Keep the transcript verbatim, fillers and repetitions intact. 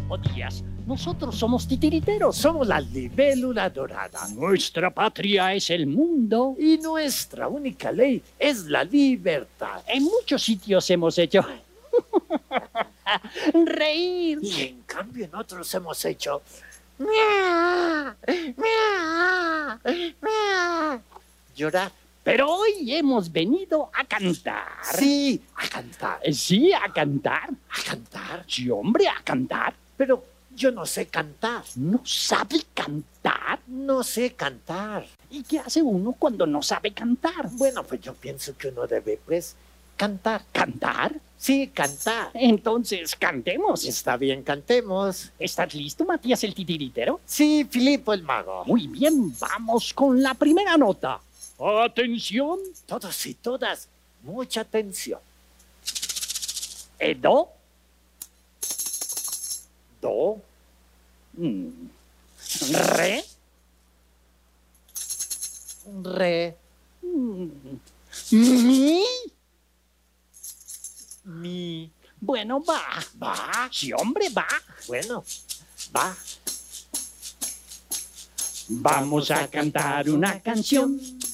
Buenos días. Nosotros somos titiriteros. Somos la libélula dorada. Nuestra patria es el mundo. Y nuestra única ley es la libertad. En muchos sitios hemos hecho reír. Y en cambio en otros hemos hecho llorar. Pero hoy hemos venido a cantar. Sí, a cantar. Sí, a cantar. ¿A cantar? Sí, hombre, a cantar. Pero yo no sé cantar. ¿No sabe cantar? No sé cantar. ¿Y qué hace uno cuando no sabe cantar? Bueno, pues yo pienso que uno debe, pues, cantar. ¿Cantar? Sí, cantar. Entonces, cantemos. Está bien, cantemos. ¿Estás listo, Matías el titiritero? Sí, Filipo el mago. Muy bien, vamos con la primera nota. ¡Atención! Todos y todas, mucha atención. ¿E do? Do. Mm. ¿Re? Re. Mm. ¿Mi? Mi. Bueno, va. Va. Sí, hombre, va. Bueno, va. Vamos a cantar una canción